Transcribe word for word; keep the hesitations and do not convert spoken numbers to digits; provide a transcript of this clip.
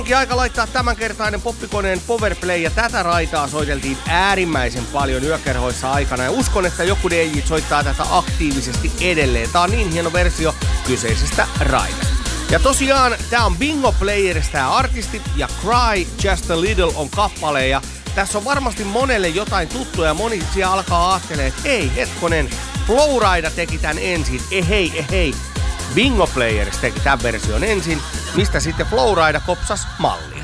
Onkin aika laittaa tämänkertainen poppikoneen Powerplay, ja tätä raitaa soiteltiin äärimmäisen paljon yökerhoissa aikana, ja uskon, että joku D J soittaa tätä aktiivisesti edelleen. Tää on niin hieno versio kyseisestä raidasta. Ja tosiaan tää on Bingo Players tää artisti, ja Cry Just a Little on kappale, ja tässä on varmasti monelle jotain tuttua, ja moni siellä alkaa ajattelemaan, että ei hetkonen, Flowrida teki tän ensin, ehei ehei. Bingo Players teki tämän version ensin, mistä sitten Flowrida kopsas mallia.